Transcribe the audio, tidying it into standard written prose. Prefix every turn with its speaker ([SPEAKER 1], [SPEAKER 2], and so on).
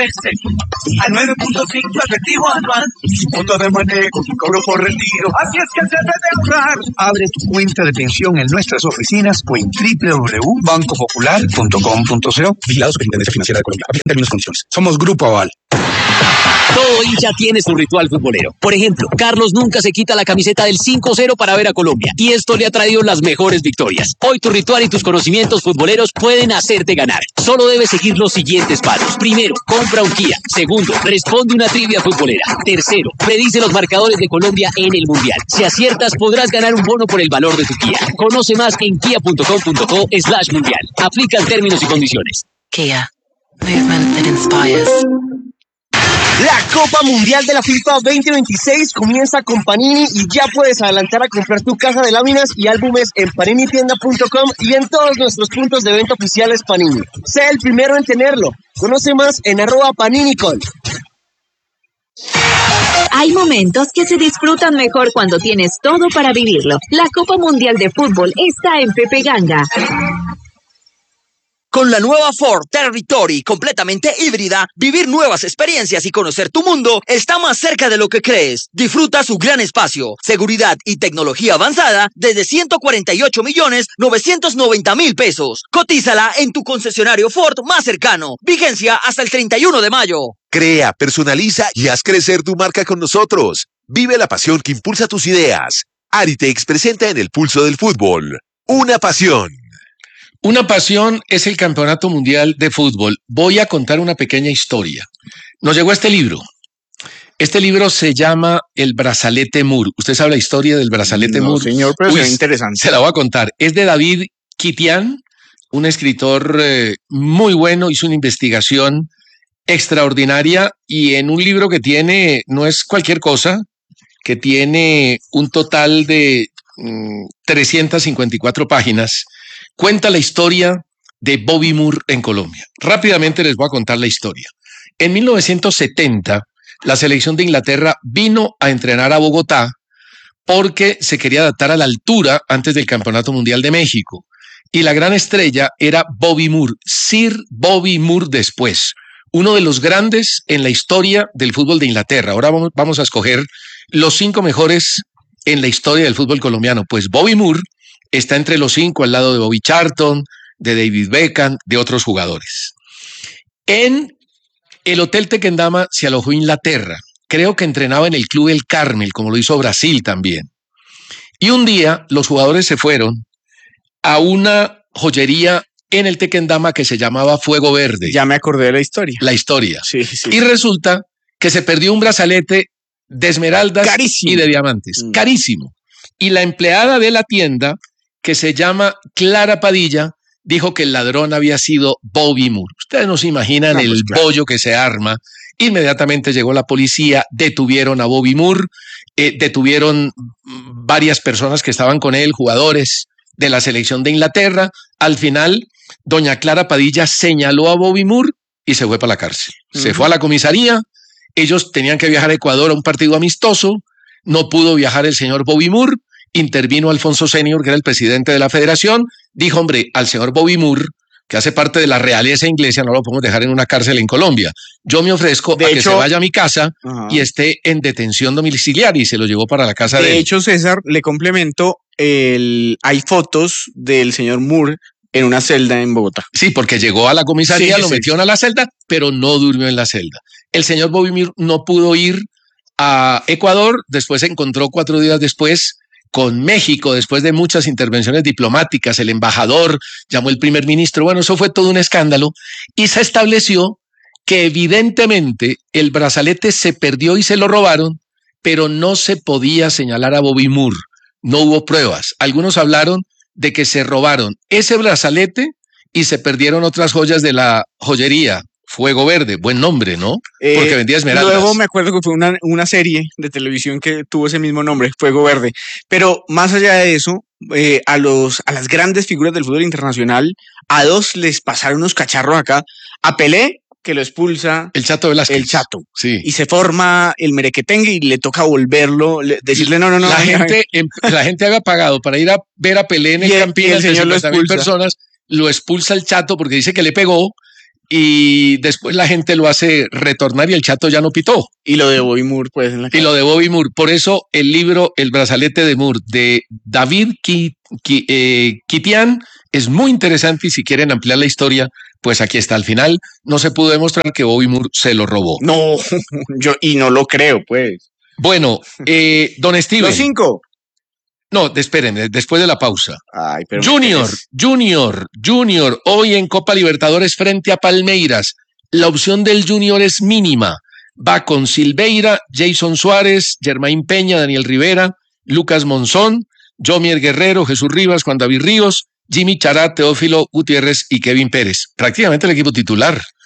[SPEAKER 1] A 9.5 efectivo anual, punto de manejo, cobro por retiro. Así es que se debe ahorrar. Abre tu cuenta de pensión en nuestras oficinas o en www.bancopopular.com.co. Vigilado Superintendencia Financiera de Colombia. Aplica en términos y condiciones. Somos Grupo Aval.
[SPEAKER 2] Todo hincha tiene su ritual futbolero. Por ejemplo, Carlos nunca se quita la camiseta del 5-0 para ver a Colombia. Y esto le ha traído las mejores victorias. Hoy tu ritual y tus conocimientos futboleros pueden hacerte ganar. Solo debes seguir los siguientes pasos. Primero, compra un Kia. Segundo, responde una trivia futbolera. Tercero, predice los marcadores de Colombia en el Mundial. Si aciertas, podrás ganar un bono por el valor de tu Kia. Conoce más en kia.com.co/mundial. Aplican términos y condiciones.
[SPEAKER 3] Kia. Movement that inspires.
[SPEAKER 4] La Copa Mundial de la FIFA 2026 comienza con Panini y ya puedes adelantar a comprar tu caja de láminas y álbumes en paninitienda.com y en todos nuestros puntos de venta oficiales Panini. Sé el primero en tenerlo. Conoce más en @PaniniCol.
[SPEAKER 5] Hay momentos que se disfrutan mejor cuando tienes todo para vivirlo. La Copa Mundial de Fútbol está en Pepe Ganga.
[SPEAKER 6] Con la nueva Ford Territory completamente híbrida, vivir nuevas experiencias y conocer tu mundo está más cerca de lo que crees. Disfruta su gran espacio, seguridad y tecnología avanzada desde 148.990.000 pesos. Cotízala en tu concesionario Ford más cercano. Vigencia hasta el 31 de mayo.
[SPEAKER 7] Crea, personaliza y haz crecer tu marca con nosotros. Vive la pasión que impulsa tus ideas. Aritex presenta en el pulso del fútbol. Una pasión.
[SPEAKER 8] Una pasión es el Campeonato Mundial de Fútbol. Voy a contar una pequeña historia. Nos llegó este libro. Este libro se llama El Brazalete Moore. ¿Usted sabe la historia del Brazalete Moore?
[SPEAKER 9] Señor, pero es interesante.
[SPEAKER 8] Se la voy a contar. Es de David Kitian, un escritor muy bueno. Hizo una investigación extraordinaria y en un libro que tiene, no es cualquier cosa, que tiene un total de 354 páginas. Cuenta la historia de Bobby Moore en Colombia. Rápidamente les voy a contar la historia. En 1970, la selección de Inglaterra vino a entrenar a Bogotá porque se quería adaptar a la altura antes del Campeonato Mundial de México. Y la gran estrella era Bobby Moore, Sir Bobby Moore después, uno de los grandes en la historia del fútbol de Inglaterra. Ahora vamos a escoger los 5 mejores en la historia del fútbol colombiano. Pues Bobby Moore está entre los 5 al lado de Bobby Charlton, de David Beckham, de otros jugadores. En el Hotel Tequendama se alojó Inglaterra. Creo que entrenaba en el Club El Carmel, como lo hizo Brasil también. Y un día los jugadores se fueron a una joyería en el Tequendama que se llamaba Fuego Verde.
[SPEAKER 9] Ya me acordé de la historia.
[SPEAKER 8] La historia.
[SPEAKER 9] Sí, sí.
[SPEAKER 8] Y resulta que se perdió un brazalete de esmeraldas
[SPEAKER 9] carísimo.
[SPEAKER 8] Y de diamantes. Carísimo. Y la empleada de la tienda, que se llama Clara Padilla, dijo que el ladrón había sido Bobby Moore. Ustedes no se imaginan el bollo que se arma. Inmediatamente llegó la policía, detuvieron a Bobby Moore, detuvieron varias personas que estaban con él, jugadores de la selección de Inglaterra. Al final, doña Clara Padilla señaló a Bobby Moore y se fue para la cárcel. Se fue a la comisaría, ellos tenían que viajar a Ecuador a un partido amistoso, no pudo viajar el señor Bobby Moore. Intervino Alfonso Senior, que era el presidente de la federación, dijo, hombre, al señor Bobby Moore, que hace parte de la realeza inglesa, no lo podemos dejar en una cárcel en Colombia. Yo me ofrezco que se vaya a mi casa y esté en detención domiciliaria, y se lo llevó para la casa de él.
[SPEAKER 9] De hecho, César, le complemento, hay fotos del señor Moore en una celda en Bogotá.
[SPEAKER 8] Sí, porque llegó a la comisaría, lo metieron a la celda, pero no durmió en la celda. El señor Bobby Moore no pudo ir a Ecuador, después se encontró 4 días después con México, después de muchas intervenciones diplomáticas. El embajador llamó el primer ministro. Bueno, eso fue todo un escándalo y se estableció que evidentemente el brazalete se perdió y se lo robaron, pero no se podía señalar a Bobby Moore. No hubo pruebas. Algunos hablaron de que se robaron ese brazalete y se perdieron otras joyas de la joyería. Fuego Verde, buen nombre, ¿no? Porque vendía esmeraldas.
[SPEAKER 9] Luego me acuerdo que fue una serie de televisión que tuvo ese mismo nombre, Fuego Verde. Pero más allá de eso, a las grandes figuras del fútbol internacional, a 2 les pasaron unos cacharros acá. A Pelé, que lo expulsa
[SPEAKER 8] el Chato Velázquez.
[SPEAKER 9] El Chato.
[SPEAKER 8] Sí.
[SPEAKER 9] Y se forma el merequetengue y le toca volverlo, decirle no.
[SPEAKER 8] La gente había pagado para ir a ver a Pelé en el Campín,
[SPEAKER 9] el señor lo expulsa.
[SPEAKER 8] personas, lo expulsa el Chato porque dice que le pegó. y después la gente lo hace retornar y el Chato ya no pitó.
[SPEAKER 9] Y lo de Bobby Moore, pues. En la
[SPEAKER 8] Y lo de Bobby Moore. Por eso el libro El brazalete de Moore de David Kitian es muy interesante y si quieren ampliar la historia, pues aquí está. Al final no se pudo demostrar que Bobby Moore se lo robó.
[SPEAKER 9] No, y no lo creo, pues.
[SPEAKER 8] Bueno, don Steven.
[SPEAKER 9] Los 5.
[SPEAKER 8] No, esperen, después de la pausa.
[SPEAKER 9] Ay, pero
[SPEAKER 8] Junior, hoy en Copa Libertadores frente a Palmeiras. La opción del Junior es mínima. Va con Silveira, Jason Suárez, Germain Peña, Daniel Rivera, Lucas Monzón, Jomier Guerrero, Jesús Rivas, Juan David Ríos, Jimmy Chará, Teófilo Gutiérrez y Kevin Pérez. Prácticamente el equipo titular.